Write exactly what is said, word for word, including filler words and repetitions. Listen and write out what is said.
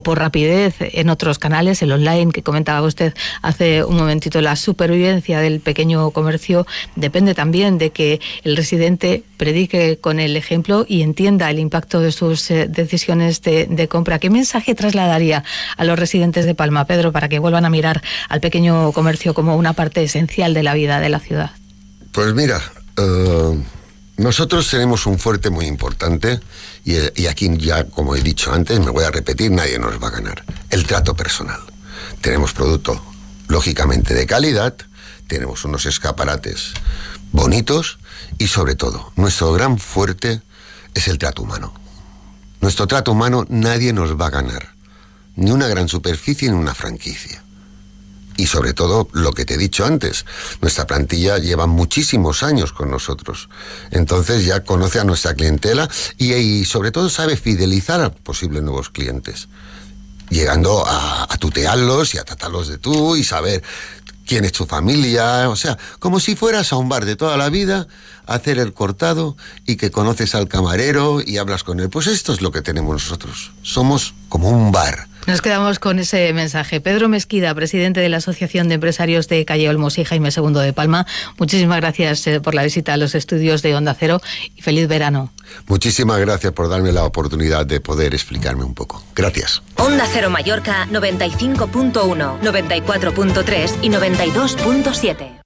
por rapidez en otros canales, el online que comentaba usted hace un momentito. La supervivencia del pequeño comercio depende también de que el residente predique con el ejemplo y entienda el impacto de sus eh, decisiones de, de compra. ¿Qué mensaje trasladaría a los residentes de Palma, Pedro, para que vuelvan a mirar al pequeño comercio como una parte esencial de la vida de la ciudad? Pues mira, uh, nosotros tenemos un fuerte muy importante. Y, y aquí ya, como he dicho antes, me voy a repetir, nadie nos va a ganar. El trato personal. Tenemos producto, lógicamente, de calidad, tenemos unos escaparates bonitos y, sobre todo, nuestro gran fuerte es el trato humano. Nuestro trato humano nadie nos va a ganar. Ni una gran superficie ni una franquicia. Y sobre todo, lo que te he dicho antes, nuestra plantilla lleva muchísimos años con nosotros. Entonces ya conoce a nuestra clientela y, y sobre todo sabe fidelizar a posibles nuevos clientes. Llegando a, a tutearlos y a tratarlos de tú y saber quién es tu familia. O sea, como si fueras a un bar de toda la vida, a hacer el cortado y que conoces al camarero y hablas con él. Pues esto es lo que tenemos nosotros. Somos como un bar. Nos quedamos con ese mensaje. Pedro Mesquida, presidente de la Asociación de Empresarios de Calle Olmos y Jaime segundo de Palma, muchísimas gracias por la visita a los estudios de Onda Cero y feliz verano. Muchísimas gracias por darme la oportunidad de poder explicarme un poco. Gracias. Onda Cero Mallorca noventa y cinco punto uno, noventa y cuatro punto tres y noventa y dos punto siete.